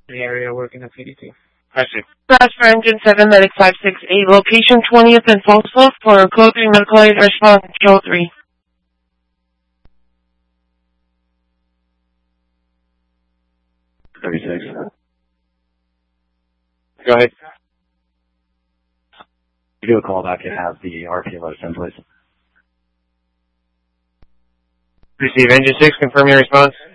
the area working at PD2. I see. Crash for engine 7, medic 568, location 20th and Folsom for code 3 medical aid, response control 3. 36. Go ahead. You do a call back and have the RP load in place. Receive engine 6, confirm your response.